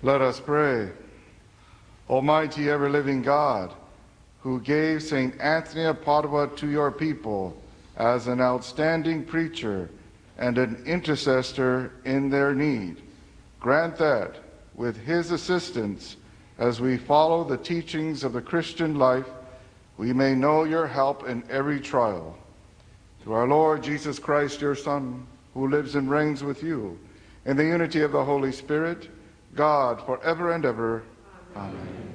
Let us pray. Almighty ever-living God, who gave St. Anthony of Padua to your people as an outstanding preacher and an intercessor in their need, grant that, with his assistance, as we follow the teachings of the Christian life, we may know your help in every trial. Through our Lord Jesus Christ, your Son, who lives and reigns with you, in the unity of the Holy Spirit, God, forever and ever. Amen.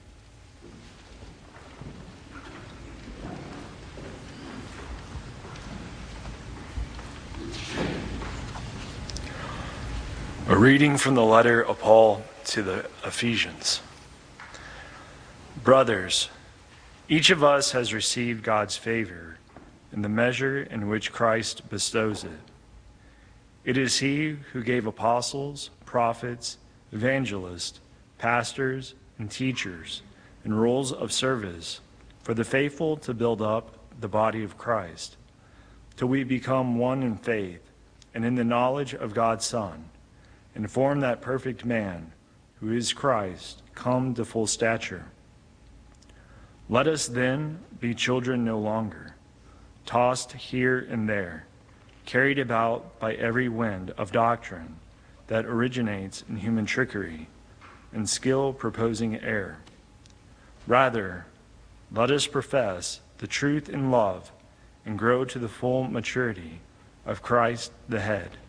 A reading from the letter of Paul to the Ephesians. Brothers, each of us has received God's favor in the measure in which Christ bestows it. It is he who gave apostles, prophets, evangelists, pastors, and teachers in roles of service for the faithful to build up the body of Christ, till we become one in faith and in the knowledge of God's Son, and form that perfect man who is Christ, come to full stature. Let us then be children no longer, tossed here and there, carried about by every wind of doctrine that originates in human trickery and skill proposing error. Rather, let us profess the truth in love and grow to the full maturity of Christ the head,